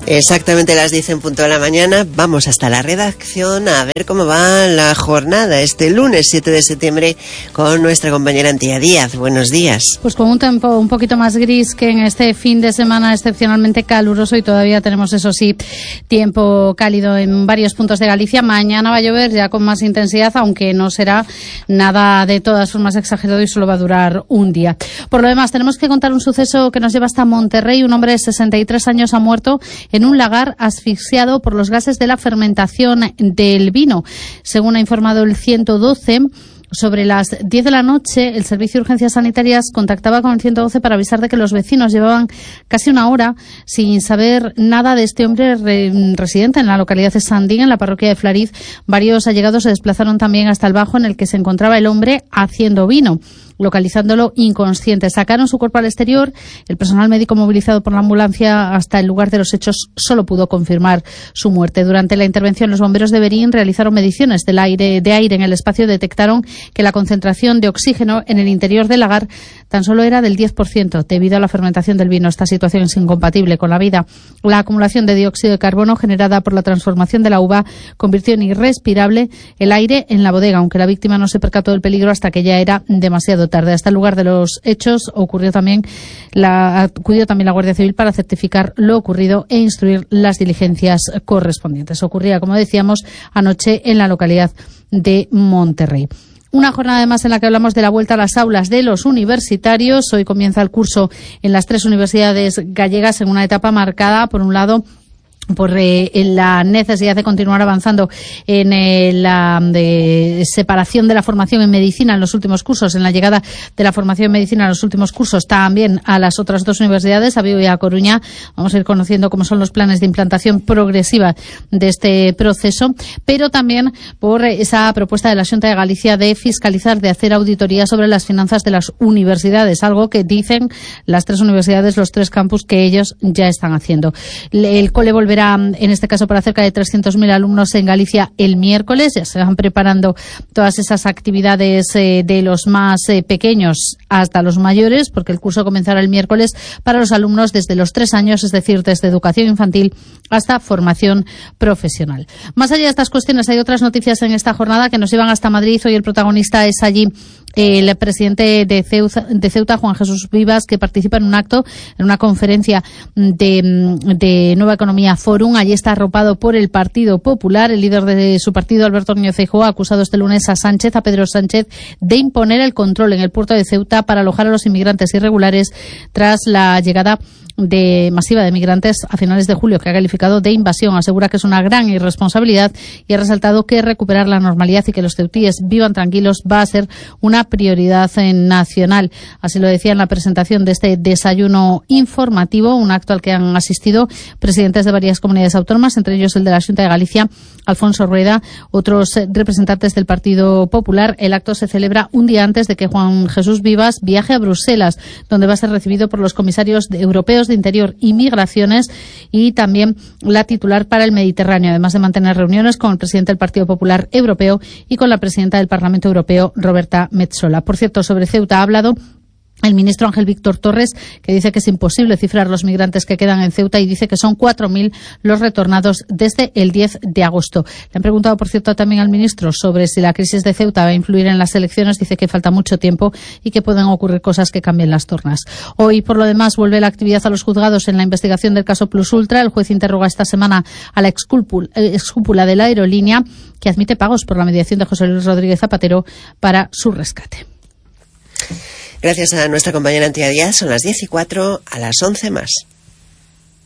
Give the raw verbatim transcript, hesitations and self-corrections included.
Exactamente las diez en punto de la mañana. Vamos hasta la redacción a ver cómo va la jornada este lunes siete de septiembre con nuestra compañera Antía Díaz. Buenos días. Pues con un tiempo un poquito más gris que en este fin de semana excepcionalmente caluroso, y todavía tenemos, eso sí, tiempo cálido en varios puntos de Galicia. Mañana va a llover ya con más intensidad, aunque no será nada de todas formas exagerado y solo va a durar un día. Por lo demás, tenemos que contar un suceso que nos lleva hasta Monterrey. Un hombre de sesenta y tres años ha muerto en un lagar asfixiado por los gases de la fermentación del vino. Según ha informado el ciento doce, sobre las diez de la noche, el Servicio de Urgencias Sanitarias contactaba con el ciento doce para avisar de que los vecinos llevaban casi una hora sin saber nada de este hombre re residente en la localidad de Sandín, en la parroquia de Flariz. Varios allegados se desplazaron también hasta el bajo en el que se encontraba el hombre haciendo vino, localizándolo inconsciente. Sacaron su cuerpo al exterior. El personal médico movilizado por la ambulancia hasta el lugar de los hechos solo pudo confirmar su muerte. Durante la intervención, los bomberos de Berín realizaron mediciones del aire, de aire en el espacio. Detectaron que la concentración de oxígeno en el interior del lagar tan solo era del diez por ciento debido a la fermentación del vino. Esta situación es incompatible con la vida. La acumulación de dióxido de carbono generada por la transformación de la uva convirtió en irrespirable el aire en la bodega, aunque la víctima no se percató del peligro hasta que ya era demasiado tarde. Hasta el lugar de los hechos ocurrió también la, acudió también la Guardia Civil para certificar lo ocurrido e instruir las diligencias correspondientes. Ocurría, como decíamos, anoche en la localidad de Monterrey. Una jornada además en la que hablamos de la vuelta a las aulas de los universitarios. Hoy comienza el curso en las tres universidades gallegas en una etapa marcada, por un lado, por eh, la necesidad de continuar avanzando en eh, la de separación de la formación en medicina en los últimos cursos, en la llegada de la formación en medicina en los últimos cursos también a las otras dos universidades, a Vigo y a Coruña. Vamos a ir conociendo cómo son los planes de implantación progresiva de este proceso, pero también por esa propuesta de la Xunta de Galicia de fiscalizar, de hacer auditoría sobre las finanzas de las universidades, algo que dicen las tres universidades, los tres campus, que ellos ya están haciendo. El cole volverá en este caso para cerca de trescientos mil alumnos en Galicia el miércoles. Ya se van preparando todas esas actividades eh, de los más eh, pequeños hasta los mayores, porque el curso comenzará el miércoles para los alumnos desde los tres años, es decir, desde educación infantil hasta formación profesional. Más allá de estas cuestiones, hay otras noticias en esta jornada que nos llevan hasta Madrid. Hoy el protagonista es allí el presidente de Ceuta, de Ceuta, Juan Jesús Vivas, que participa en un acto, en una conferencia de, de Nueva Economía Forum. Allí está arropado por el Partido Popular. El líder de su partido, Alberto Núñez Feijóo, ha acusado este lunes a Sánchez, a Pedro Sánchez, de imponer el control en el puerto de Ceuta para alojar a los inmigrantes irregulares tras la llegada de masiva de migrantes a finales de julio, que ha calificado de invasión. Asegura que es una gran irresponsabilidad y ha resaltado que recuperar la normalidad y que los ceutíes vivan tranquilos va a ser una prioridad nacional. Así lo decía en la presentación de este desayuno informativo, un acto al que han asistido presidentes de varias comunidades autónomas, entre ellos el de la Xunta de Galicia, Alfonso Rueda, otros representantes del Partido Popular. El acto se celebra un día antes de que Juan Jesús Vivas viaje a Bruselas, donde va a ser recibido por los comisarios europeos de Interior y Migraciones y también la titular para el Mediterráneo, además de mantener reuniones con el presidente del Partido Popular Europeo y con la presidenta del Parlamento Europeo, Roberta Metsola. Por cierto, sobre Ceuta ha hablado el ministro Ángel Víctor Torres, que dice que es imposible cifrar los migrantes que quedan en Ceuta y dice que son cuatro mil los retornados desde el diez de agosto. Le han preguntado, por cierto, también al ministro sobre si la crisis de Ceuta va a influir en las elecciones. Dice que falta mucho tiempo y que pueden ocurrir cosas que cambien las tornas. Hoy, por lo demás, vuelve la actividad a los juzgados en la investigación del caso Plus Ultra. El juez interroga esta semana a la excúpula de la aerolínea, que admite pagos por la mediación de José Luis Rodríguez Zapatero para su rescate. Gracias a nuestra compañera Antía Díaz. Son las diez y cuatro, a las once más.